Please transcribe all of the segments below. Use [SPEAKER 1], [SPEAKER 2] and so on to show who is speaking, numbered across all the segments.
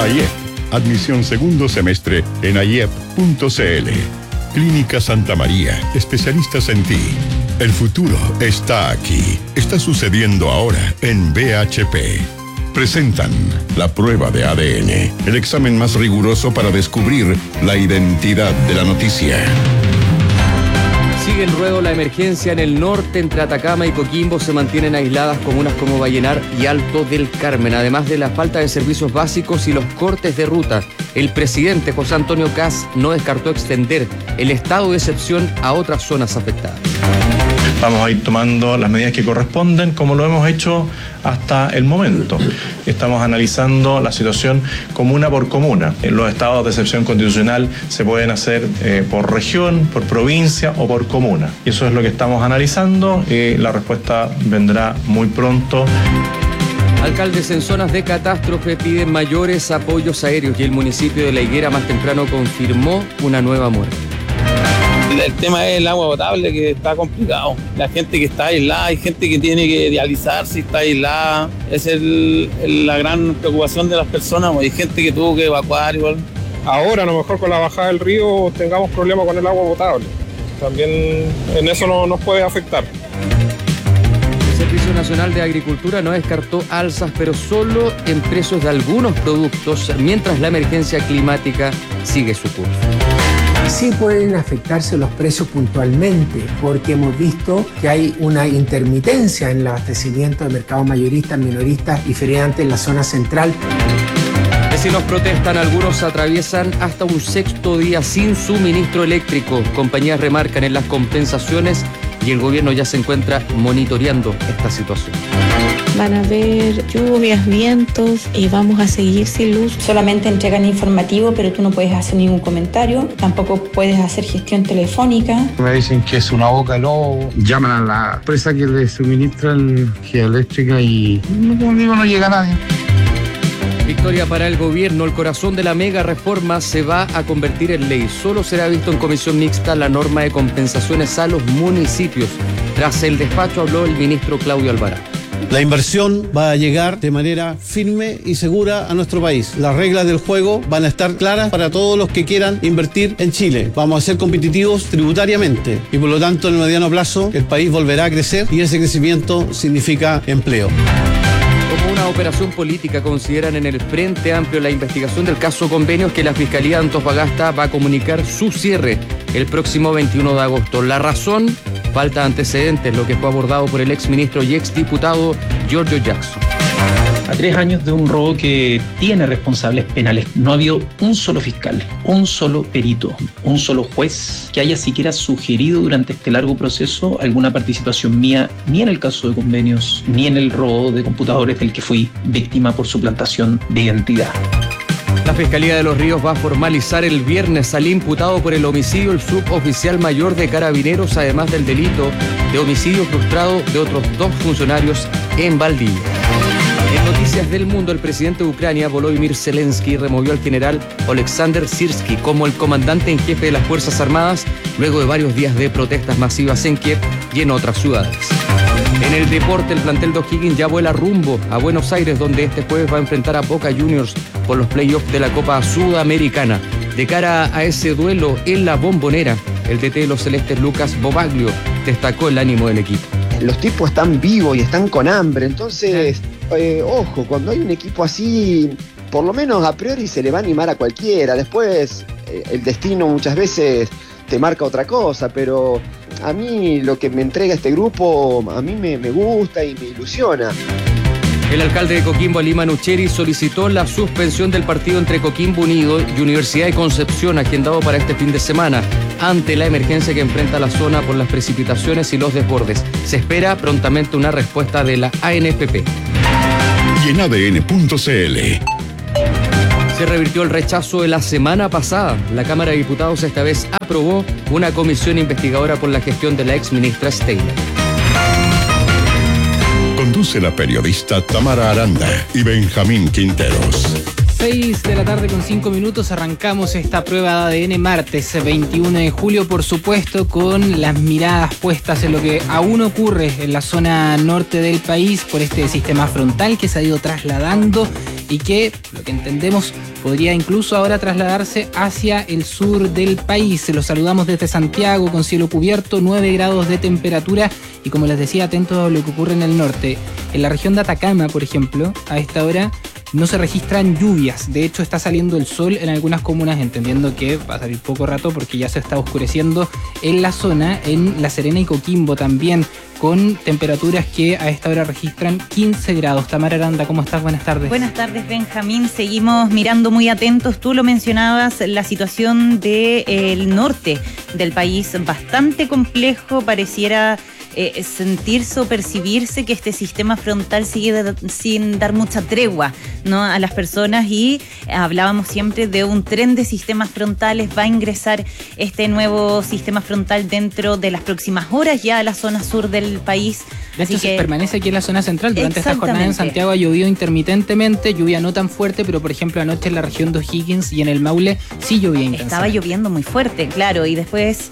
[SPEAKER 1] AIEP. Admisión segundo semestre en aiep.cl. Clínica Santa María, especialistas en ti. El futuro está aquí. Está sucediendo ahora en BHP. Presentan la prueba de ADN, el examen más riguroso para descubrir la identidad de la noticia.
[SPEAKER 2] Sigue en ruedo la emergencia en el norte. Entre Atacama y Coquimbo se mantienen aisladas comunas como Vallenar y Alto del Carmen, además de la falta de servicios básicos y los cortes de ruta. El presidente José Antonio Kast no descartó extender el estado de excepción a otras zonas afectadas.
[SPEAKER 3] Vamos a ir tomando las medidas que corresponden, como lo hemos hecho hasta el momento. Estamos analizando la situación comuna por comuna. Los estados de excepción constitucional se pueden hacer por región, por provincia o por comuna. Y eso es lo que estamos analizando. La respuesta vendrá muy pronto.
[SPEAKER 2] Alcaldes en zonas de catástrofe piden mayores apoyos aéreos y el municipio de La Higuera más temprano confirmó una nueva muerte.
[SPEAKER 4] El tema es el agua potable, que está complicado. La gente que está aislada, hay gente que tiene que dializarse, está aislada. Esa es la gran preocupación de las personas. Hay gente que tuvo que evacuar igual.
[SPEAKER 5] Ahora, a lo mejor con la bajada del río tengamos problemas con el agua potable. También en eso no nos puede afectar.
[SPEAKER 2] El Servicio Nacional de Agricultura no descartó alzas, pero solo en precios de algunos productos, mientras la emergencia climática sigue su curso.
[SPEAKER 6] Sí pueden afectarse los precios puntualmente, porque hemos visto que hay una intermitencia en el abastecimiento de mercados mayoristas, minoristas y feriantes en la zona central.
[SPEAKER 2] Vecinos protestan, algunos atraviesan hasta un sexto día sin suministro eléctrico. Compañías remarcan en las compensaciones y el gobierno ya se encuentra monitoreando esta situación.
[SPEAKER 7] Van a haber lluvias, vientos y vamos a seguir sin luz.
[SPEAKER 8] Solamente entregan informativo, pero tú no puedes hacer ningún comentario. Tampoco puedes hacer gestión telefónica.
[SPEAKER 9] Me dicen que es una boca de lobo. Llaman a la empresa que les suministra energía eléctrica y como digo, no llega nadie.
[SPEAKER 2] Victoria para el gobierno. El corazón de la mega reforma se va a convertir en ley. Solo será visto en comisión mixta la norma de compensaciones a los municipios. Tras el despacho habló el ministro Claudio Alvarado.
[SPEAKER 10] La inversión va a llegar de manera firme y segura a nuestro país. Las reglas del juego van a estar claras para todos los que quieran invertir en Chile. Vamos a ser competitivos tributariamente y por lo tanto en el mediano plazo el país volverá a crecer y ese crecimiento significa empleo.
[SPEAKER 2] Como una operación política consideran en el Frente Amplio la investigación del caso Convenios, que la Fiscalía de Antofagasta va a comunicar su cierre el próximo 21 de agosto. La razón: falta de antecedentes, lo que fue abordado por el exministro y exdiputado Giorgio Jackson.
[SPEAKER 11] A 3 años de un robo que tiene responsables penales, no ha habido un solo fiscal, un solo perito, un solo juez que haya siquiera sugerido durante este largo proceso alguna participación mía, ni en el caso de Convenios, ni en el robo de computadores del que fui víctima por suplantación de identidad.
[SPEAKER 2] La Fiscalía de Los Ríos va a formalizar el viernes al imputado por el homicidio, el suboficial mayor de Carabineros, además del delito de homicidio frustrado de otros 2 funcionarios en Valdivia. En noticias del mundo, el presidente de Ucrania, Volodymyr Zelensky, removió al general Oleksandr Syrski como el comandante en jefe de las Fuerzas Armadas luego de varios días de protestas masivas en Kiev y en otras ciudades. En el deporte, el plantel de O'Higgins ya vuela rumbo a Buenos Aires, donde este jueves va a enfrentar a Boca Juniors por los playoffs de la Copa Sudamericana. De cara a ese duelo en la Bombonera, el DT de los Celestes, Lucas Bobaglio, destacó el ánimo del equipo.
[SPEAKER 12] Los tipos están vivos y están con hambre, entonces, ojo, cuando hay un equipo así, por lo menos a priori se le va a animar a cualquiera. Después, el destino muchas veces te marca otra cosa, pero a mí lo que me entrega este grupo, a mí me gusta y me ilusiona.
[SPEAKER 2] El alcalde de Coquimbo, Alí Manucheri, solicitó la suspensión del partido entre Coquimbo Unido y Universidad de Concepción, agendado para este fin de semana, ante la emergencia que enfrenta la zona por las precipitaciones y los desbordes. Se espera prontamente una respuesta de la ANFP.
[SPEAKER 1] Y en ADN.cl.
[SPEAKER 2] Se revirtió el rechazo de la semana pasada. La Cámara de Diputados esta vez aprobó una comisión investigadora por la gestión de la exministra Steiner.
[SPEAKER 1] Conduce la periodista Tamara Aranda y Benjamín Quinteros.
[SPEAKER 13] 6 de la tarde con 5 minutos, arrancamos esta prueba de ADN martes 21 de julio, por supuesto, con las miradas puestas en lo que aún ocurre en la zona norte del país por este sistema frontal que se ha ido trasladando y que, lo que entendemos, podría incluso ahora trasladarse hacia el sur del país. Los saludamos desde Santiago con cielo cubierto, 9 grados de temperatura y, como les decía, atentos a lo que ocurre en el norte. En la región de Atacama, por ejemplo, a esta hora no se registran lluvias. De hecho, está saliendo el sol en algunas comunas, entendiendo que va a salir poco rato porque ya se está oscureciendo en la zona, en La Serena y Coquimbo también, con temperaturas que a esta hora registran 15 grados. Tamara Aranda, ¿cómo estás? Buenas tardes.
[SPEAKER 14] Buenas tardes, Benjamín. Seguimos mirando muy atentos. Tú lo mencionabas, la situación del norte del país, bastante complejo. Pareciera sentirse o percibirse que este sistema frontal sigue sin dar mucha tregua, ¿no?, a las personas, y hablábamos siempre de un tren de sistemas frontales. Va a ingresar este nuevo sistema frontal dentro de las próximas horas ya a la zona sur del país.
[SPEAKER 13] De hecho, se permanece aquí en la zona central. Durante esta jornada en Santiago ha llovido intermitentemente, lluvia no tan fuerte, pero por ejemplo anoche en la región de O'Higgins y en el Maule sí llovía intensamente.
[SPEAKER 14] Estaba lloviendo muy fuerte, claro, y después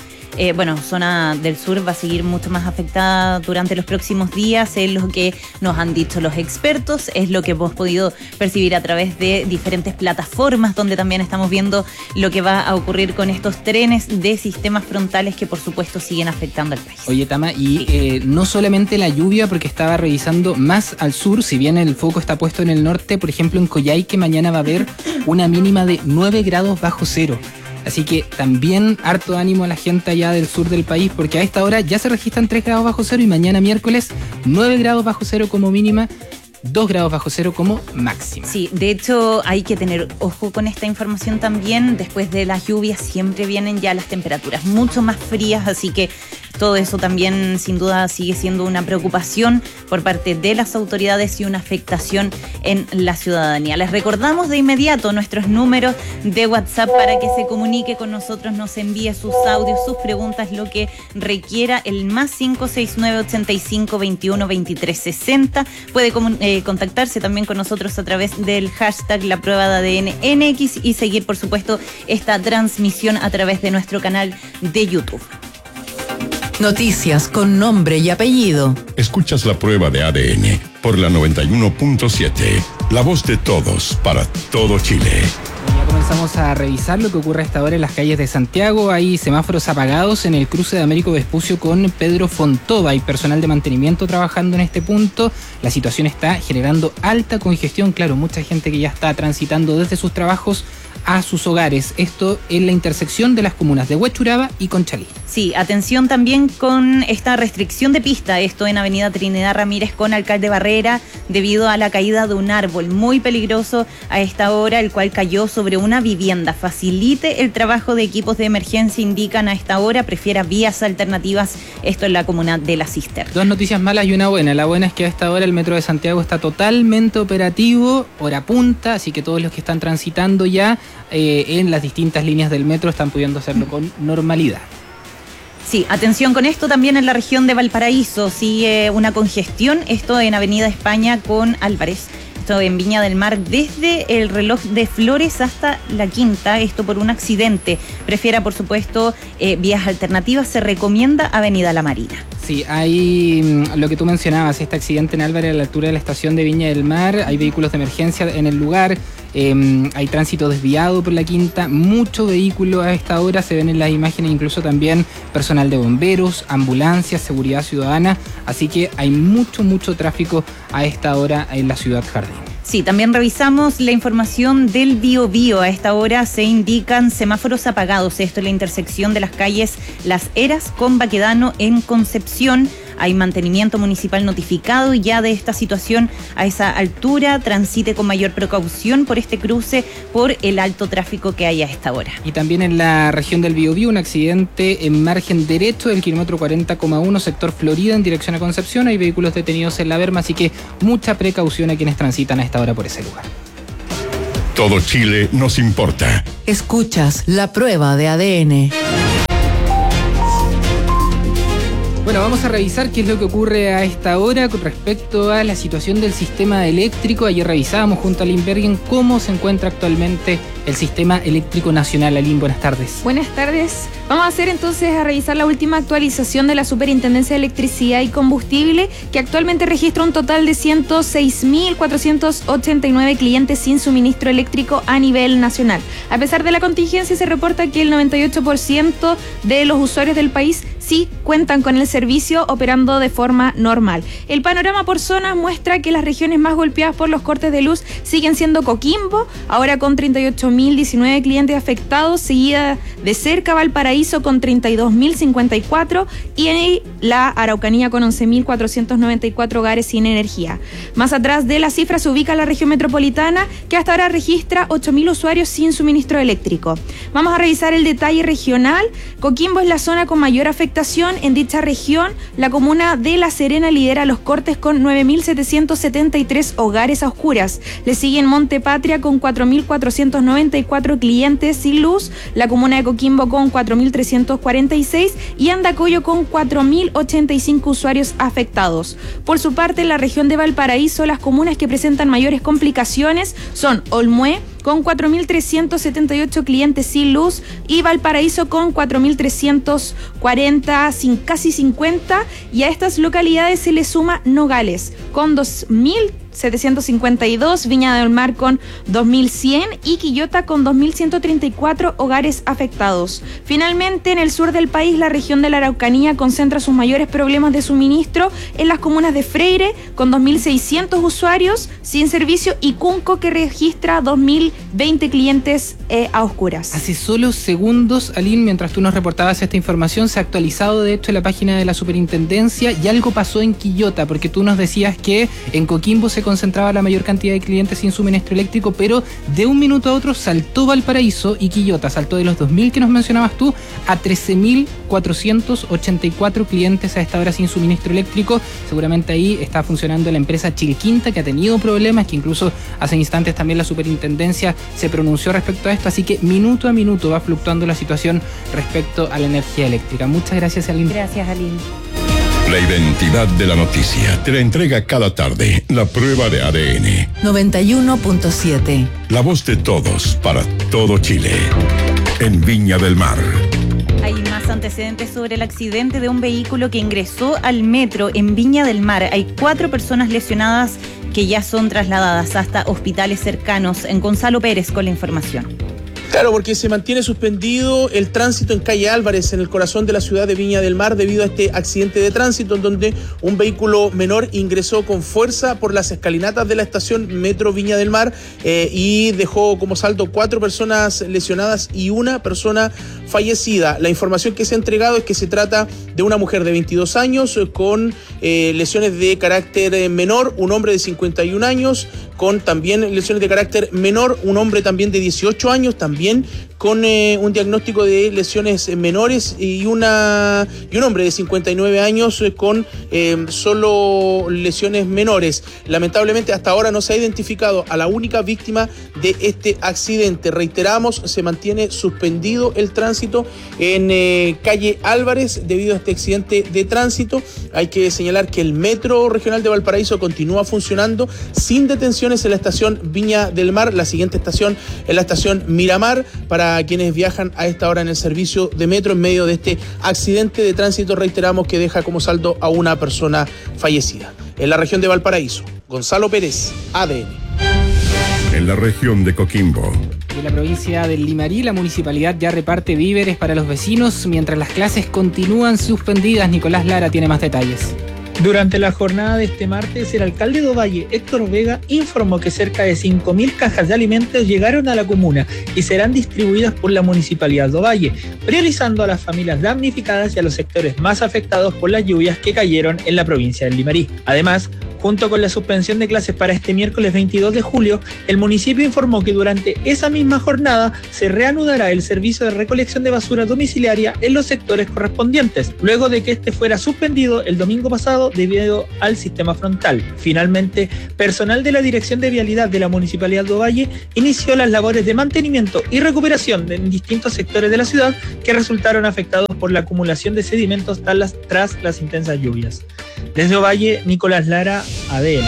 [SPEAKER 14] zona del sur va a seguir mucho más afectada durante los próximos días, es lo que nos han dicho los expertos, es lo que hemos podido percibir a través de diferentes plataformas, donde también estamos viendo lo que va a ocurrir con estos trenes de sistemas frontales que por supuesto siguen afectando al país.
[SPEAKER 13] Oye, Tama, y no solamente la lluvia, porque estaba revisando más al sur, si bien el foco está puesto en el norte, por ejemplo en Coyhaique mañana va a haber una mínima de 9 grados bajo cero. Así que también harto ánimo a la gente allá del sur del país, porque a esta hora ya se registran 3 grados bajo cero y mañana miércoles 9 grados bajo cero como mínima, 2 grados bajo cero como máxima.
[SPEAKER 14] Sí, de hecho hay que tener ojo con esta información también. Después de las lluvias siempre vienen ya las temperaturas mucho más frías, así que todo eso también sin duda sigue siendo una preocupación por parte de las autoridades y una afectación en la ciudadanía. Les recordamos de inmediato nuestros números de WhatsApp para que se comunique con nosotros, nos envíe sus audios, sus preguntas, lo que requiera, el más 569 85 21 23 60. Puede contactarse también con nosotros a través del hashtag La Prueba de ADN NX y seguir, por supuesto, esta transmisión a través de nuestro canal de YouTube.
[SPEAKER 15] Noticias con nombre y apellido.
[SPEAKER 1] Escuchas La Prueba de ADN por la 91.7. La voz de todos para todo Chile.
[SPEAKER 13] Ya comenzamos a revisar lo que ocurre a esta hora en las calles de Santiago. Hay semáforos apagados en el cruce de Américo Vespucio con Pedro Fontova. Hay personal de mantenimiento trabajando en este punto. La situación está generando alta congestión. Claro, mucha gente que ya está transitando desde sus trabajos a sus hogares. Esto en la intersección de las comunas de Huechuraba y Conchalí.
[SPEAKER 14] Sí, atención también con esta restricción de pista, esto en Avenida Trinidad Ramírez con Alcalde Barrera, debido a la caída de un árbol muy peligroso a esta hora, el cual cayó sobre una vivienda. Facilite el trabajo de equipos de emergencia, indican a esta hora, prefiera vías alternativas, esto en la comuna de La Cisterna.
[SPEAKER 13] Dos noticias malas y una buena. La buena es que a esta hora el Metro de Santiago está totalmente operativo, hora punta, así que todos los que están transitando ya en las distintas líneas del metro están pudiendo hacerlo con normalidad.
[SPEAKER 14] Sí, atención con esto también en la región de Valparaíso, sigue una congestión, esto en Avenida España con Álvarez, esto en Viña del Mar, desde el reloj de Flores hasta la Quinta, esto por un accidente. Prefiera, por supuesto, vías alternativas, se recomienda Avenida La Marina.
[SPEAKER 13] Sí, hay lo que tú mencionabas, este accidente en Álvarez a la altura de la estación de Viña del Mar, hay vehículos de emergencia en el lugar, hay tránsito desviado por la Quinta, mucho vehículo a esta hora, se ven en las imágenes incluso también personal de bomberos, ambulancias, seguridad ciudadana, así que hay mucho tráfico a esta hora en la ciudad Jardín.
[SPEAKER 14] Sí, también revisamos la información del Biobío. A esta hora se indican semáforos apagados. Esto es la intersección de las calles Las Heras con Baquedano en Concepción. Hay mantenimiento municipal notificado ya de esta situación a esa altura. Transite con mayor precaución por este cruce por el alto tráfico que hay a esta hora.
[SPEAKER 13] Y también en la región del Biobío, un accidente en margen derecho del kilómetro 40,1, sector Florida, en dirección a Concepción. Hay vehículos detenidos en la berma, así que mucha precaución a quienes transitan a esta hora por ese lugar.
[SPEAKER 1] Todo Chile nos importa.
[SPEAKER 15] Escuchas La Prueba de ADN.
[SPEAKER 13] Bueno, vamos a revisar qué es lo que ocurre a esta hora con respecto a la situación del sistema eléctrico. Ayer revisábamos junto a Aline Bergen cómo se encuentra actualmente el sistema eléctrico nacional. Aline, buenas tardes.
[SPEAKER 16] Buenas tardes. Vamos a hacer entonces a revisar la última actualización de la Superintendencia de Electricidad y Combustible, que actualmente registra un total de 106.489 clientes sin suministro eléctrico a nivel nacional. A pesar de la contingencia, se reporta que el 98% de los usuarios del país sí cuentan con el servicio operando de forma normal. El panorama por zonas muestra que las regiones más golpeadas por los cortes de luz siguen siendo Coquimbo, ahora con 38.019 clientes afectados, seguida de cerca Valparaíso con 32.054 y la Araucanía con 11.494 hogares sin energía. Más atrás de la cifra se ubica la región metropolitana, que hasta ahora registra 8.000 usuarios sin suministro eléctrico. Vamos a revisar el detalle regional. Coquimbo es la zona con mayor afectación. En dicha región, la comuna de La Serena lidera los cortes con 9.773 hogares a oscuras. Le siguen Monte Patria con 4.494 clientes sin luz, la comuna de Coquimbo con 4.346 y Andacollo con 4.085 usuarios afectados. Por su parte, en la región de Valparaíso, las comunas que presentan mayores complicaciones son Olmué, con 4.378 clientes sin luz, y Valparaíso con 4.340, sin casi 50, y a estas localidades se le suma Nogales, con 2.752, Viña del Mar con 2.100 y Quillota con 2.134 hogares afectados. Finalmente, en el sur del país, la región de la Araucanía concentra sus mayores problemas de suministro en las comunas de Freire, con 2.600 usuarios sin servicio, y Cunco, que registra 2.020 clientes a oscuras.
[SPEAKER 13] Hace solo segundos, Aline, mientras tú nos reportabas esta información, se ha actualizado de hecho la página de la Superintendencia y algo pasó en Quillota, porque tú nos decías que en Coquimbo se concentraba la mayor cantidad de clientes sin suministro eléctrico, pero de un minuto a otro saltó Valparaíso y Quillota saltó de los 2.000 que nos mencionabas tú a 13.484 clientes a esta hora sin suministro eléctrico. Seguramente ahí está funcionando la empresa Chilquinta, que ha tenido problemas, que incluso hace instantes también la Superintendencia se pronunció respecto a esto, así que minuto a minuto va fluctuando la situación respecto a la energía eléctrica. Muchas gracias, Aline.
[SPEAKER 16] Gracias, Aline.
[SPEAKER 1] La identidad de la noticia te la entrega cada tarde la prueba de ADN.
[SPEAKER 15] 91.7.
[SPEAKER 1] La voz de todos para todo Chile. En Viña del Mar.
[SPEAKER 14] Hay más antecedentes sobre el accidente de un vehículo que ingresó al metro en Viña del Mar. Hay 4 personas lesionadas que ya son trasladadas hasta hospitales cercanos. En Gonzalo Pérez con la información.
[SPEAKER 17] Claro, porque se mantiene suspendido el tránsito en calle Álvarez, en el corazón de la ciudad de Viña del Mar, debido a este accidente de tránsito en donde un vehículo menor ingresó con fuerza por las escalinatas de la estación Metro Viña del Mar y dejó como saldo 4 personas lesionadas y 1 persona fallecida. La información que se ha entregado es que se trata de una mujer de 22 años con lesiones de carácter menor, un hombre de 51 años con también lesiones de carácter menor, un hombre también de 18 años, también con un diagnóstico de lesiones menores y un hombre de 59 años con solo lesiones menores. Lamentablemente hasta ahora no se ha identificado a la única víctima de este accidente. Reiteramos, se mantiene suspendido el tránsito en calle Álvarez debido a este accidente de tránsito. Hay que señalar que el Metro Regional de Valparaíso continúa funcionando sin detenciones en la estación Viña del Mar. La siguiente estación es la estación Miramar, para quienes viajan a esta hora en el servicio de metro en medio de este accidente de tránsito. Reiteramos que deja como saldo a 1 persona fallecida. En la región de Valparaíso, Gonzalo Pérez, ADN.
[SPEAKER 1] En la región de Coquimbo.
[SPEAKER 13] En la provincia del Limarí, la municipalidad ya reparte víveres para los vecinos mientras las clases continúan suspendidas. Nicolás Lara tiene más detalles.
[SPEAKER 18] Durante la jornada de este martes, el alcalde de Ovalle, Héctor Vega, informó que cerca de 5.000 cajas de alimentos llegaron a la comuna y serán distribuidas por la Municipalidad de Ovalle, priorizando a las familias damnificadas y a los sectores más afectados por las lluvias que cayeron en la provincia del Limarí. Además, Junto con la suspensión de clases para este miércoles 22 de julio, el municipio informó que durante esa misma jornada se reanudará el servicio de recolección de basura domiciliaria en los sectores correspondientes, luego de que este fuera suspendido el domingo pasado debido al sistema frontal. Finalmente, personal de la Dirección de Vialidad de la Municipalidad de Ovalle inició las labores de mantenimiento y recuperación en distintos sectores de la ciudad que resultaron afectados por la acumulación de sedimentos tras las intensas lluvias. Desde Ovalle, Nicolás Lara, ADN.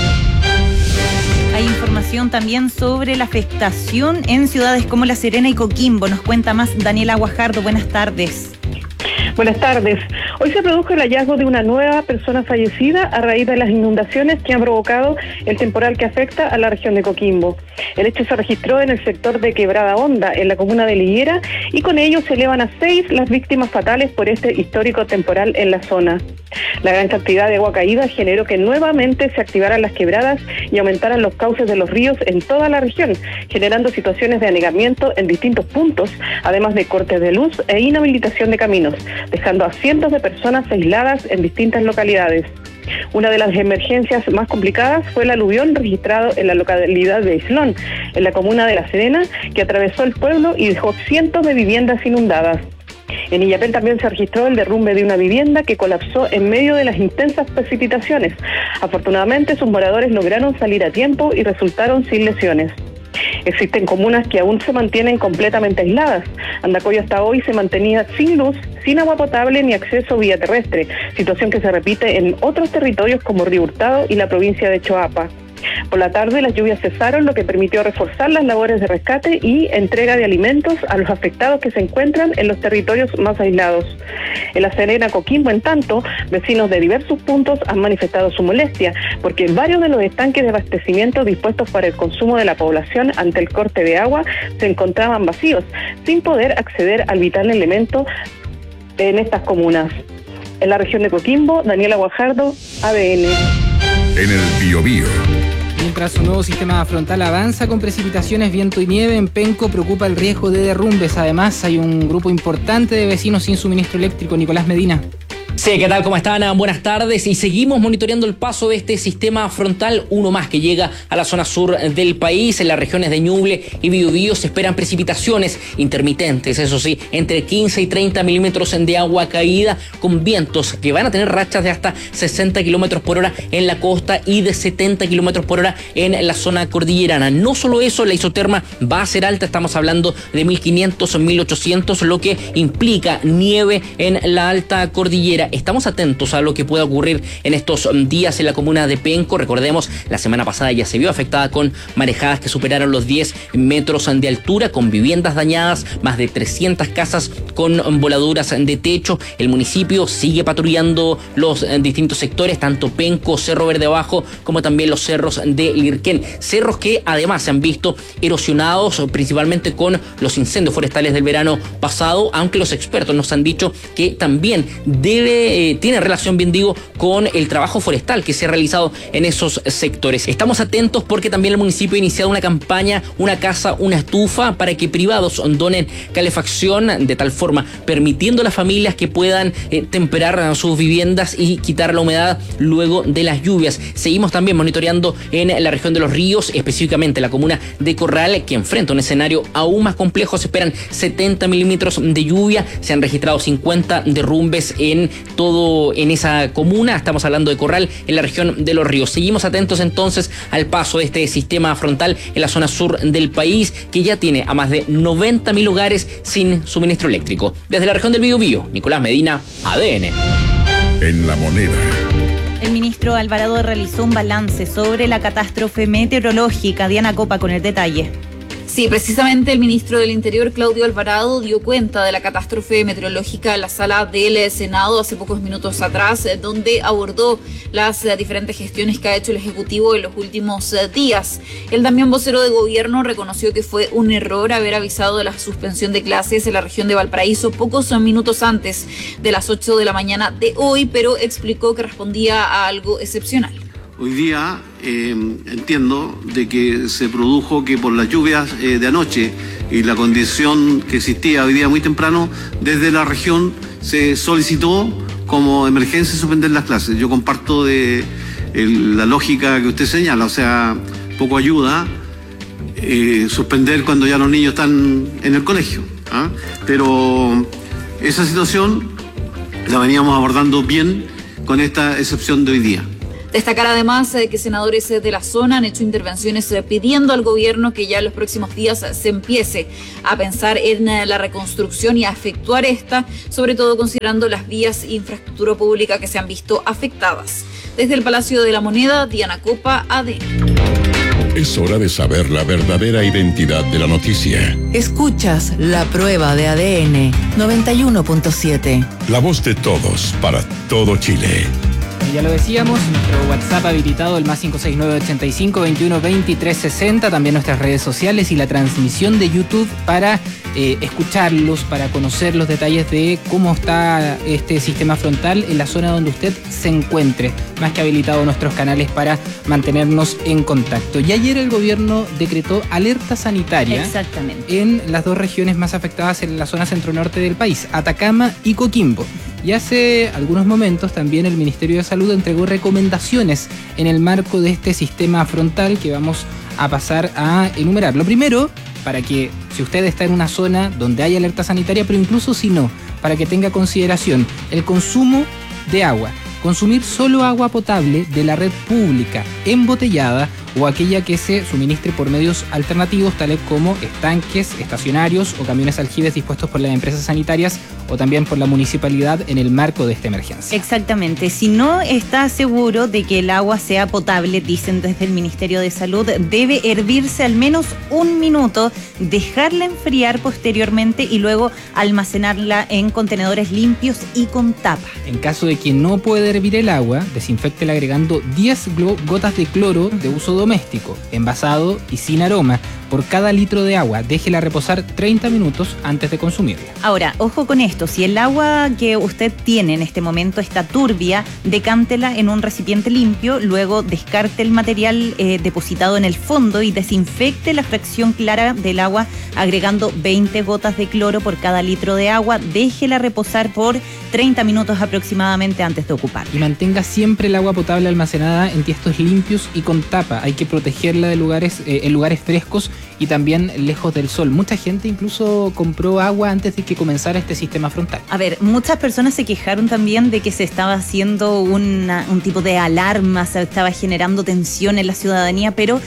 [SPEAKER 14] Hay información también sobre la afectación en ciudades como La Serena y Coquimbo. Nos cuenta más Daniela Guajardo. Buenas tardes.
[SPEAKER 19] Buenas tardes. Hoy se produjo el hallazgo de una nueva persona fallecida a raíz de las inundaciones que han provocado el temporal que afecta a la región de Coquimbo. El hecho se registró en el sector de Quebrada Honda, en la comuna de Liguera, y con ello se elevan a 6 las víctimas fatales por este histórico temporal en la zona. La gran cantidad de agua caída generó que nuevamente se activaran las quebradas y aumentaran los cauces de los ríos en toda la región, generando situaciones de anegamiento en distintos puntos, además de cortes de luz e inhabilitación de caminos, dejando a cientos de personas aisladas en distintas localidades. Una de las emergencias más complicadas fue el aluvión registrado en la localidad de Islón, en la comuna de La Serena, que atravesó el pueblo y dejó cientos de viviendas inundadas. En Illapel también se registró el derrumbe de una vivienda que colapsó en medio de las intensas precipitaciones. Afortunadamente, sus moradores lograron salir a tiempo y resultaron sin lesiones. Existen comunas que aún se mantienen completamente aisladas. Andacollo hasta hoy se mantenía sin luz, sin agua potable ni acceso vía terrestre, situación que se repite en otros territorios como Río Hurtado y la provincia de Choapa. Por la tarde las lluvias cesaron, lo que permitió reforzar las labores de rescate y entrega de alimentos a los afectados que se encuentran en los territorios más aislados. En La Serena, Coquimbo, en tanto, vecinos de diversos puntos han manifestado su molestia, porque varios de los estanques de abastecimiento dispuestos para el consumo de la población ante el corte de agua se encontraban vacíos, sin poder acceder al vital elemento en estas comunas. En la región de Coquimbo, Daniela Guajardo, ADN.
[SPEAKER 1] En el Biobío.
[SPEAKER 13] Mientras un nuevo sistema frontal avanza con precipitaciones, viento y nieve, en Penco preocupa el riesgo de derrumbes. Además, hay un grupo importante de vecinos sin suministro eléctrico. Nicolás Medina.
[SPEAKER 20] Sí, ¿qué tal? ¿Cómo están? Buenas tardes. Y seguimos monitoreando el paso de este sistema frontal, uno más que llega a la zona sur del país. En las regiones de Ñuble y Biobío se esperan precipitaciones intermitentes, eso sí, entre 15 y 30 milímetros de agua caída, con vientos que van a tener rachas de hasta 60 kilómetros por hora en la costa y de 70 kilómetros por hora en la zona cordillerana. No solo eso, la isoterma va a ser alta, estamos hablando de 1500 o 1800, lo que implica nieve en la alta cordillera. Estamos atentos a lo que pueda ocurrir en estos días en la comuna de Penco. Recordemos, la semana pasada ya se vio afectada con marejadas que superaron los 10 metros de altura, con viviendas dañadas, más de 300 casas con voladuras de techo. El municipio sigue patrullando los distintos sectores, tanto Penco, Cerro Verde Abajo, como también los cerros de Lirquén. Cerros que además se han visto erosionados principalmente con los incendios forestales del verano pasado, aunque los expertos nos han dicho que también tiene relación, bien digo, con el trabajo forestal que se ha realizado en esos sectores. Estamos atentos porque también el municipio ha iniciado una campaña, una casa, una estufa, para que privados donen calefacción, de tal forma permitiendo a las familias que puedan temperar sus viviendas y quitar la humedad luego de las lluvias. Seguimos también monitoreando en la región de Los Ríos, específicamente la comuna de Corral, que enfrenta un escenario aún más complejo. Se esperan 70 milímetros de lluvia, se han registrado 50 derrumbes en esa comuna. Estamos hablando de Corral, en la región de Los Ríos. Seguimos atentos entonces al paso de este sistema frontal en la zona sur del país, que ya tiene a más de 90.000 hogares sin suministro eléctrico. Desde la región del Biobío, Nicolás Medina, ADN.
[SPEAKER 1] En la moneda.
[SPEAKER 14] El ministro Alvarado realizó un balance sobre la catástrofe meteorológica. Diana Copa con el detalle.
[SPEAKER 21] Sí, precisamente el ministro del Interior, Claudio Alvarado, dio cuenta de la catástrofe meteorológica en la sala del Senado hace pocos minutos atrás, donde abordó las diferentes gestiones que ha hecho el Ejecutivo en los últimos días. El también vocero de gobierno reconoció que fue un error haber avisado de la suspensión de clases en la región de Valparaíso pocos minutos antes de las 8 de la mañana de hoy, pero explicó que respondía a algo excepcional.
[SPEAKER 22] Hoy día entiendo de que se produjo que por las lluvias de anoche y la condición que existía hoy día muy temprano, desde la región se solicitó como emergencia suspender las clases. Yo comparto de la lógica que usted señala, o sea, poco ayuda suspender cuando ya los niños están en el colegio, ¿ah? Pero esa situación la veníamos abordando bien con esta excepción de hoy día.
[SPEAKER 21] Destacar además que senadores de la zona han hecho intervenciones pidiendo al gobierno que ya en los próximos días se empiece a pensar en la reconstrucción y a efectuar esta, sobre todo considerando las vías e infraestructura pública que se han visto afectadas. Desde el Palacio de la Moneda, Diana Copa, ADN.
[SPEAKER 1] Es hora de saber la verdadera identidad de la noticia.
[SPEAKER 15] Escuchas La Prueba de ADN 91.7.
[SPEAKER 1] La voz de todos para todo Chile.
[SPEAKER 13] Ya lo decíamos, nuestro WhatsApp habilitado, el más 569-85-21-2360, también nuestras redes sociales y la transmisión de YouTube para escucharlos, para conocer los detalles de cómo está este sistema frontal en la zona donde usted se encuentre. Más que habilitado nuestros canales para mantenernos en contacto. Y ayer el gobierno decretó alerta sanitaria.
[SPEAKER 14] Exactamente.
[SPEAKER 13] En las dos regiones más afectadas en la zona centro-norte del país, Atacama y Coquimbo. Y hace algunos momentos también el Ministerio de Salud entregó recomendaciones en el marco de este sistema frontal que vamos a pasar a enumerar. Lo primero, para que si usted está en una zona donde hay alerta sanitaria, pero incluso si no, para que tenga consideración el consumo de agua. Consumir solo agua potable de la red pública, embotellada o aquella que se suministre por medios alternativos, tales como estanques, estacionarios o camiones aljibes dispuestos por las empresas sanitarias o también por la municipalidad en el marco de esta emergencia.
[SPEAKER 14] Exactamente. Si no está seguro de que el agua sea potable, dicen desde el Ministerio de Salud, debe hervirse al menos 1 minuto, dejarla enfriar posteriormente y luego almacenarla en contenedores limpios y con tapa.
[SPEAKER 13] En caso de que no pueda hervir el agua, desinféctela agregando 10 gotas de cloro de uso doméstico, envasado y sin aroma, por cada litro de agua. Déjela reposar 30 minutos antes de consumirla.
[SPEAKER 14] Ahora, ojo con esto, si el agua que usted tiene en este momento está turbia, decántela en un recipiente limpio, luego descarte el material depositado en el fondo y desinfecte la fracción clara del agua agregando 20 gotas de cloro por cada litro de agua. Déjela reposar por 30 minutos aproximadamente antes de ocuparla.
[SPEAKER 13] Y mantenga siempre el agua potable almacenada en tiestos limpios y con tapa. Hay que protegerla de lugares, en lugares frescos y también lejos del sol. Mucha gente incluso compró agua antes de que comenzara este sistema frontal.
[SPEAKER 14] A ver, muchas personas se quejaron también de que se estaba haciendo un tipo de alarma, se estaba generando tensión en la ciudadanía, pero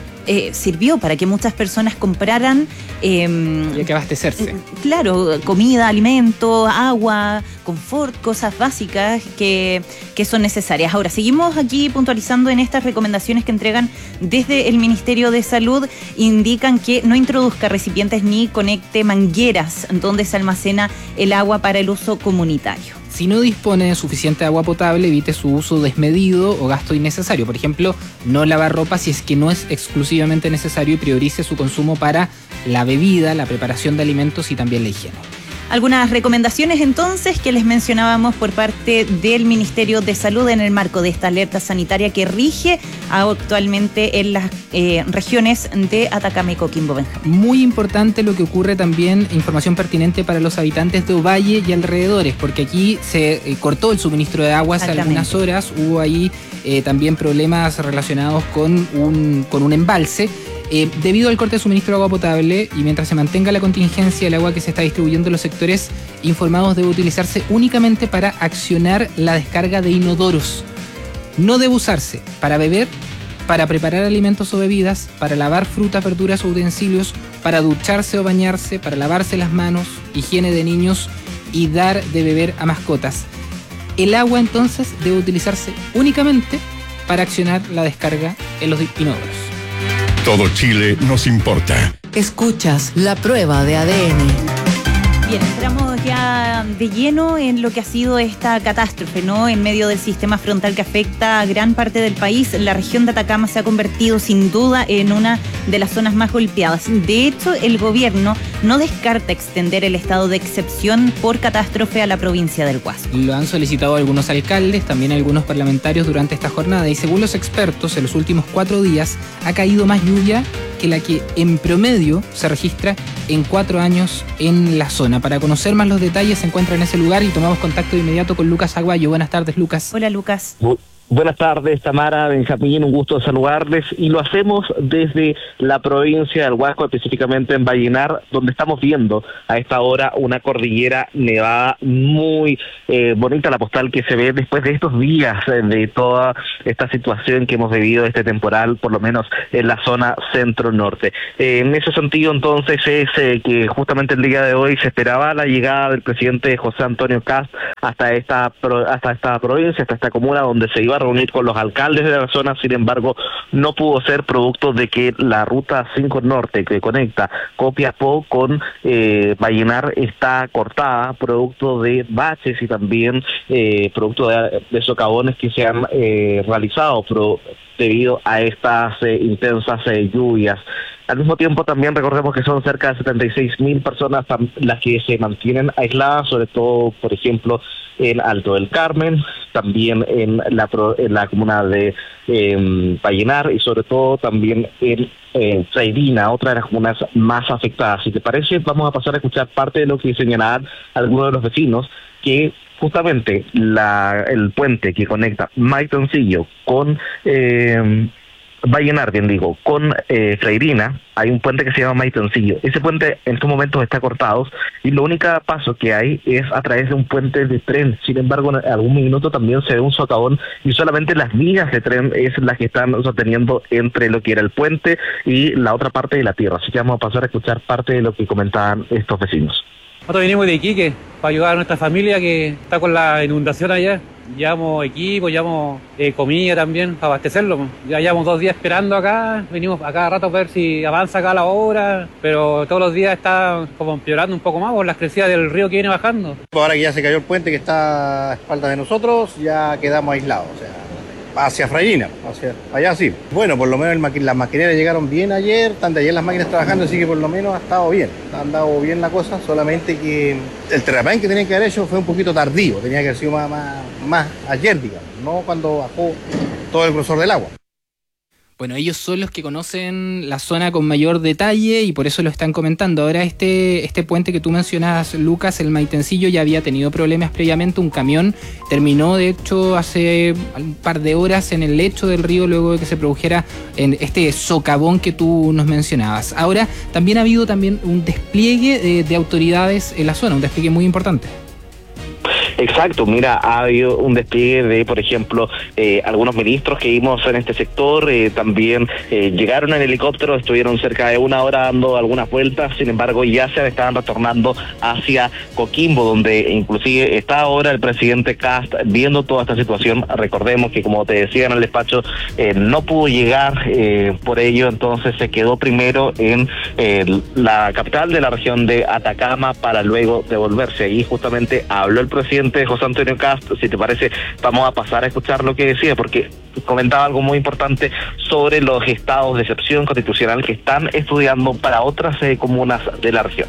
[SPEAKER 14] sirvió para que muchas personas compraran
[SPEAKER 13] y hay que abastecerse.
[SPEAKER 14] Claro, comida, alimento, agua, confort, cosas básicas que son necesarias. Ahora, seguimos aquí puntualizando en estas recomendaciones que entregan desde el Ministerio de Salud. Indican que no introduzca recipientes ni conecte mangueras donde se almacena el agua para el uso comunitario.
[SPEAKER 13] Si no dispone de suficiente agua potable, evite su uso desmedido o gasto innecesario. Por ejemplo, no lavar ropa si es que no es exclusivamente necesario y priorice su consumo para la bebida, la preparación de alimentos y también la higiene.
[SPEAKER 14] Algunas recomendaciones entonces que les mencionábamos por parte del Ministerio de Salud en el marco de esta alerta sanitaria que rige actualmente en las regiones de Atacama y Coquimbo, Benjamín.
[SPEAKER 13] Muy importante lo que ocurre también, información pertinente para los habitantes de Ovalle y alrededores, porque aquí se cortó el suministro de agua hace algunas horas, hubo ahí también problemas relacionados con un embalse. Debido al corte de suministro de agua potable y mientras se mantenga la contingencia, el agua que se está distribuyendo en los sectores informados debe utilizarse únicamente para accionar la descarga de inodoros. No debe usarse para beber, para preparar alimentos o bebidas, para lavar frutas, verduras o utensilios, para ducharse o bañarse, para lavarse las manos, higiene de niños y dar de beber a mascotas. El agua entonces debe utilizarse únicamente para accionar la descarga en los inodoros.
[SPEAKER 1] Todo Chile nos importa.
[SPEAKER 15] Escuchas La Prueba de ADN.
[SPEAKER 14] Bien, entramos ya de lleno en lo que ha sido esta catástrofe, ¿no? En medio del sistema frontal que afecta a gran parte del país, la región de Atacama se ha convertido sin duda en una de las zonas más golpeadas. De hecho, el gobierno no descarta extender el estado de excepción por catástrofe a la provincia del Guasco.
[SPEAKER 13] Lo han solicitado algunos alcaldes, también algunos parlamentarios durante esta jornada y según los expertos, en los últimos 4 días ha caído más lluvia que la que en promedio se registra en 4 años en la zona. Para conocer más los detalles se encuentra en ese lugar y tomamos contacto de inmediato con Lucas Aguayo. Buenas tardes, Lucas.
[SPEAKER 14] Hola, Lucas.
[SPEAKER 3] Buenas tardes, Tamara, Benjamín, un gusto saludarles, y lo hacemos desde la provincia del Huasco, específicamente en Vallenar, donde estamos viendo a esta hora una cordillera nevada muy bonita, la postal que se ve después de estos días, de toda esta situación que hemos vivido, este temporal, por lo menos en la zona centro-norte. En ese sentido, entonces, es que justamente el día de hoy se esperaba la llegada del presidente José Antonio Kast hasta esta provincia, hasta esta comuna, donde se iba a reunir con los alcaldes de la zona. Sin embargo, no pudo ser, producto de que la ruta 5 Norte que conecta Copiapó con Vallenar está cortada, producto de baches y también producto de socavones que se han realizado debido a estas intensas lluvias. Al mismo tiempo, también recordemos que son cerca de 76.000 personas las que se mantienen aisladas, sobre todo, por ejemplo, en Alto del Carmen, también en la comuna de Vallenar, y sobre todo también en Freirina, otra de las comunas más afectadas. Si te parece, vamos a pasar a escuchar parte de lo que señalaban algunos de los vecinos, que justamente el puente que conecta Maitencillo con Vallenar, bien digo, con Freirina, hay un puente que se llama Maitencillo. Ese puente en estos momentos está cortado y lo único paso que hay es a través de un puente de tren. Sin embargo, en algún minuto también se ve un socavón y solamente las vías de tren es las que están sosteniendo entre lo que era el puente y la otra parte de la tierra. Así que vamos a pasar a escuchar parte de lo que comentaban estos vecinos.
[SPEAKER 4] Nosotros venimos de Iquique para ayudar a nuestra familia que está con la inundación allá. Llevamos equipo, llevamos comida también para abastecerlo. Ya llevamos 2 días esperando acá, venimos a cada rato a ver si avanza acá la obra, pero todos los días está como empeorando un poco más por las crecidas del río que viene bajando.
[SPEAKER 23] Ahora que ya se cayó el puente que está a espaldas de nosotros, ya quedamos aislados, o sea, hacia Freirina, hacia allá sí. Bueno, por lo menos las maquinerías llegaron bien ayer, están de ayer las máquinas trabajando, así que por lo menos ha estado bien, ha andado bien la cosa, solamente que el terraplén que tenían que haber hecho fue un poquito tardío, tenía que haber sido más ayer, digamos, no cuando bajó todo el grosor del agua.
[SPEAKER 13] Bueno, ellos son los que conocen la zona con mayor detalle y por eso lo están comentando. Ahora este puente que tú mencionabas, Lucas, el Maitencillo, ya había tenido problemas previamente. Un camión terminó, de hecho, hace un par de horas en el lecho del río luego de que se produjera en este socavón que tú nos mencionabas. Ahora también ha habido un despliegue de autoridades en la zona, un despliegue muy importante.
[SPEAKER 3] Exacto, mira, ha habido un despliegue de, por ejemplo, algunos ministros que vimos en este sector, también llegaron en helicóptero, estuvieron cerca de 1 hora dando algunas vueltas, sin embargo ya se estaban retornando hacia Coquimbo, donde inclusive está ahora el presidente Kast viendo toda esta situación. Recordemos que, como te decía en el despacho, no pudo llegar, por ello entonces se quedó primero en la capital de la región de Atacama para luego devolverse. Ahí justamente habló el presidente José Antonio Kast. Si te parece, vamos a pasar a escuchar lo que decía, porque comentaba algo muy importante sobre los estados de excepción constitucional que están estudiando para otras comunas de la región.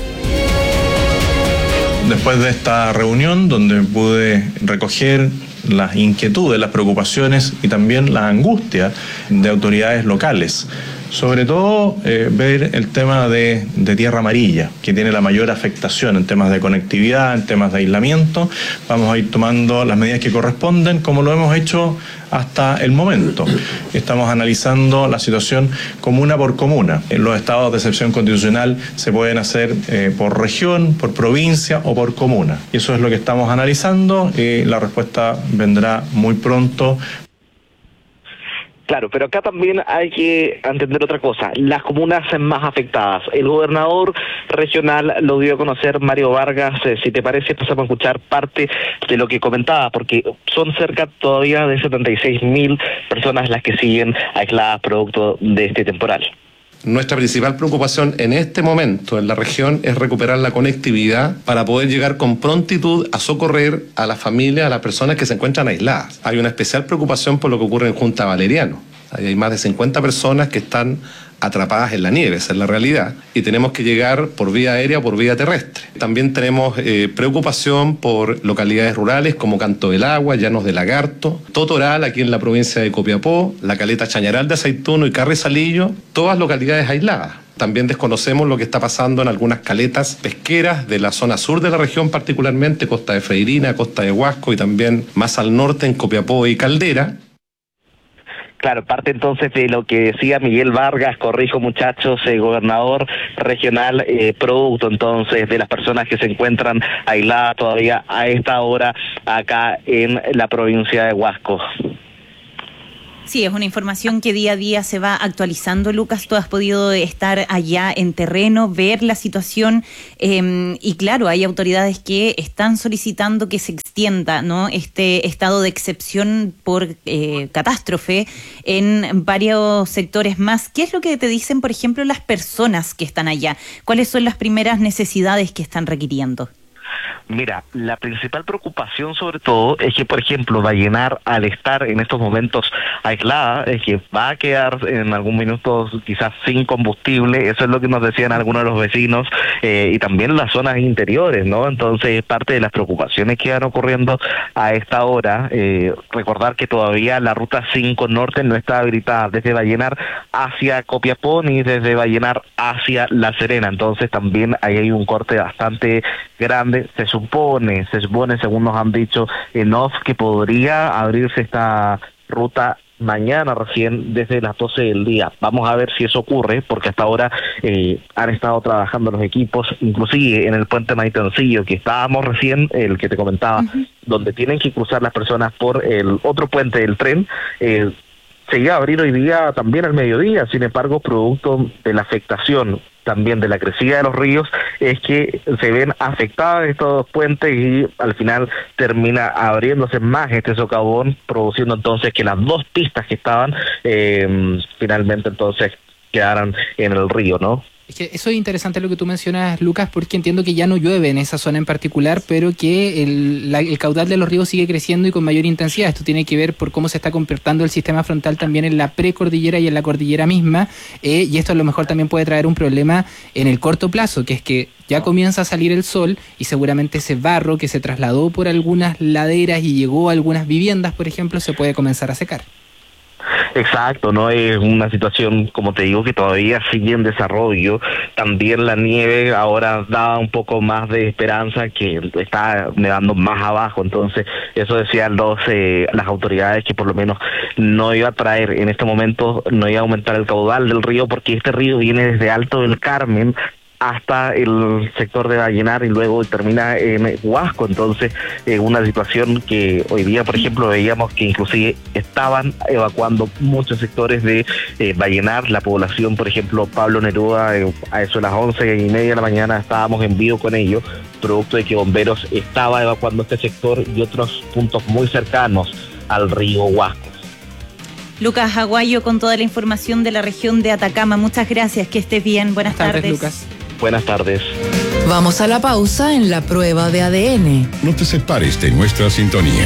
[SPEAKER 24] Después de esta reunión, donde pude recoger las inquietudes, las preocupaciones y también la angustia de autoridades locales, sobre todo ver el tema de Tierra Amarilla, que tiene la mayor afectación en temas de conectividad, en temas de aislamiento. Vamos a ir tomando las medidas que corresponden, como lo hemos hecho hasta el momento. Estamos analizando la situación comuna por comuna. Los estados de excepción constitucional se pueden hacer por región, por provincia o por comuna. Y eso es lo que estamos analizando y la respuesta vendrá muy pronto.
[SPEAKER 3] Claro, pero acá también hay que entender otra cosa, las comunas más afectadas. El gobernador regional lo dio a conocer, Mario Vargas. Si te parece, pasamos a escuchar parte de lo que comentaba, porque son cerca todavía de 76.000 personas las que siguen aisladas producto de este temporal.
[SPEAKER 25] Nuestra principal preocupación en este momento en la región es recuperar la conectividad para poder llegar con prontitud a socorrer a las familias, a las personas que se encuentran aisladas. Hay una especial preocupación por lo que ocurre en Junta Valeriano. Hay más de 50 personas que están atrapadas en la nieve, esa es la realidad, y tenemos que llegar por vía aérea o por vía terrestre. También tenemos preocupación por localidades rurales como Canto del Agua, Llanos de Lagarto, Totoral, aquí en la provincia de Copiapó, la Caleta Chañaral de Aceituno y Carrizalillo, todas localidades aisladas. También desconocemos lo que está pasando en algunas caletas pesqueras de la zona sur de la región, particularmente Costa de Freirina, Costa de Huasco y también más al norte en Copiapó y Caldera.
[SPEAKER 3] Claro, parte entonces de lo que decía Miguel Vargas, corrijo muchachos, gobernador regional, producto entonces de las personas que se encuentran aisladas todavía a esta hora acá en la provincia de Huasco.
[SPEAKER 14] Sí, es una información que día a día se va actualizando. Lucas, tú has podido estar allá en terreno, ver la situación y claro, hay autoridades que están solicitando que se extienda, ¿no?, este estado de excepción por catástrofe en varios sectores más. ¿Qué es lo que te dicen, por ejemplo, las personas que están allá? ¿Cuáles son las primeras necesidades que están requiriendo?
[SPEAKER 3] Mira, la principal preocupación sobre todo es que, por ejemplo, Vallenar, al estar en estos momentos aislada, es que va a quedar en algún minuto quizás sin combustible. Eso es lo que nos decían algunos de los vecinos, y también las zonas interiores, ¿no? Entonces, parte de las preocupaciones que van ocurriendo a esta hora, recordar que todavía la ruta 5 norte no está habilitada desde Vallenar hacia Copiapó ni desde Vallenar hacia La Serena. Entonces, también ahí hay un corte bastante grande. Se supone, según nos han dicho en off, que podría abrirse esta ruta mañana recién desde las 12 del día. Vamos a ver si eso ocurre, porque hasta ahora han estado trabajando los equipos, inclusive en el puente Maitencillo, que estábamos recién, el que te comentaba, donde tienen que cruzar las personas por el otro puente del tren. Se iba a abrir hoy día también al mediodía, sin embargo, producto de la afectación también de la crecida de los ríos, es que se ven afectados estos puentes y al final termina abriéndose más este socavón, produciendo entonces que las dos pistas que estaban finalmente entonces quedaran en el río, ¿no?
[SPEAKER 13] Es que eso es interesante lo que tú mencionas, Lucas, porque entiendo que ya no llueve en esa zona en particular, pero que el caudal de los ríos sigue creciendo y con mayor intensidad. Esto tiene que ver por cómo se está comportando el sistema frontal también en la precordillera y en la cordillera misma, y esto a lo mejor también puede traer un problema en el corto plazo, que es que ya comienza a salir el sol y seguramente ese barro que se trasladó por algunas laderas y llegó a algunas viviendas, por ejemplo, se puede comenzar a secar.
[SPEAKER 3] Exacto, no es una situación, como te digo, que todavía sigue en desarrollo. También la nieve ahora da un poco más de esperanza, que está nevando más abajo. Entonces, eso decían las autoridades, que por lo menos no iba a traer en este momento, no iba a aumentar el caudal del río, porque este río viene desde Alto del Carmen hasta el sector de Vallenar y luego termina en Huasco. Entonces, una situación que hoy día, por ejemplo, veíamos que inclusive estaban evacuando muchos sectores de Vallenar. La población, por ejemplo, Pablo Neruda, a eso de las 11:30 de la mañana estábamos en vivo con ellos, producto de que Bomberos estaba evacuando este sector y otros puntos muy cercanos al río Huasco.
[SPEAKER 14] Lucas Aguayo con toda la información de la región de Atacama. Muchas gracias, que estés bien. Buenas tardes,
[SPEAKER 13] Lucas.
[SPEAKER 3] Buenas tardes.
[SPEAKER 15] Vamos a la pausa en la prueba de ADN.
[SPEAKER 1] No te separes de nuestra sintonía.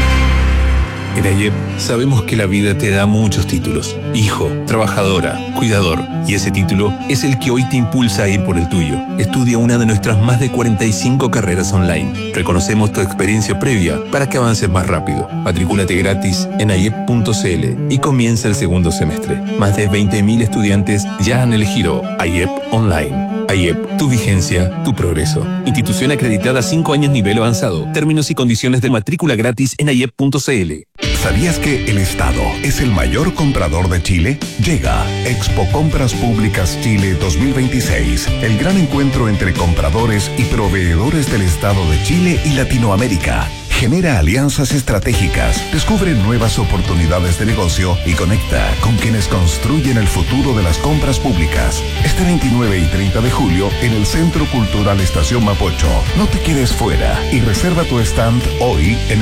[SPEAKER 5] En AYEP sabemos que la vida te da muchos títulos: hijo, trabajadora, cuidador. Y ese título es el que hoy te impulsa a ir por el tuyo. Estudia una de nuestras más de 45 carreras online. Reconocemos tu experiencia previa para que avances más rápido. Matricúlate gratis en ayep.cl y comienza el segundo semestre. Más de 20.000 estudiantes ya han elegido AYEP Online. AYEP, tu vigencia, tu progreso. Institución acreditada 5 años nivel avanzado. Términos y condiciones de matrícula gratis en ayep.cl.
[SPEAKER 6] ¿Sabías que el Estado es el mayor comprador de Chile? Llega Expo Compras Públicas Chile 2026, el gran encuentro entre compradores y proveedores del Estado de Chile y Latinoamérica. Genera alianzas estratégicas, descubre nuevas oportunidades de negocio y conecta con quienes construyen el futuro de las compras públicas. Este 29 y 30 de julio en el Centro Cultural Estación Mapocho. No te quedes fuera y reserva tu stand hoy en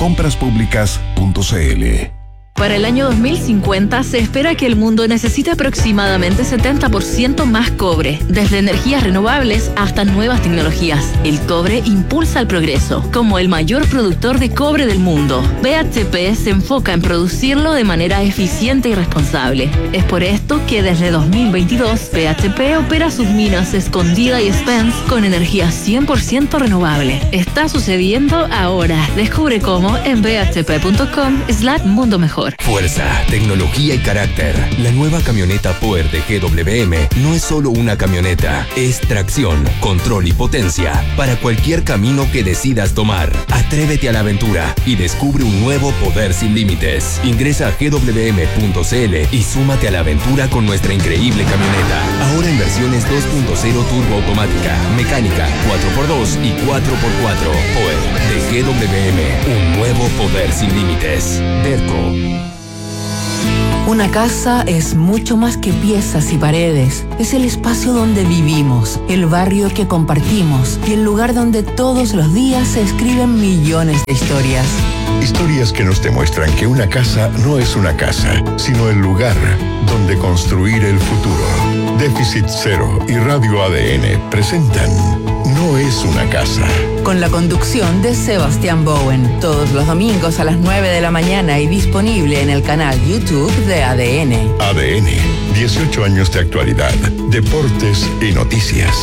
[SPEAKER 6] expocompraspublicas.cl.
[SPEAKER 7] Para el año 2050 se espera que el mundo necesite aproximadamente 70% más cobre, desde energías renovables hasta nuevas tecnologías. El cobre impulsa el progreso, como el mayor productor de cobre del mundo. BHP se enfoca en producirlo de manera eficiente y responsable. Es por esto que desde 2022 BHP opera sus minas Escondida y Spence con energía 100% renovable. Está sucediendo ahora. Descubre cómo en bhp.com/mundo mejor.
[SPEAKER 8] mejor.
[SPEAKER 9] Fuerza, tecnología y carácter. La nueva camioneta Power de GWM no es solo una camioneta, es tracción, control y potencia para cualquier camino que decidas tomar. Atrévete a la aventura y descubre un nuevo poder sin límites. Ingresa a gwm.cl y súmate a la aventura con nuestra increíble camioneta. Ahora en versiones 2.0 turbo automática, mecánica, 4x2 y 4x4. Power de GWM, un nuevo poder sin límites. Derco.
[SPEAKER 10] Una casa es mucho más que piezas y paredes. Es el espacio donde vivimos, el barrio que compartimos y el lugar donde todos los días se escriben millones de historias.
[SPEAKER 1] Historias que nos demuestran que una casa no es una casa, sino el lugar donde construir el futuro. Déficit Cero y Radio ADN presentan No es una casa.
[SPEAKER 10] Con la conducción de Sebastián Bowen, todos los domingos a las 9 de la mañana y disponible en el canal YouTube de ADN.
[SPEAKER 1] ADN, 18 años de actualidad, deportes y noticias.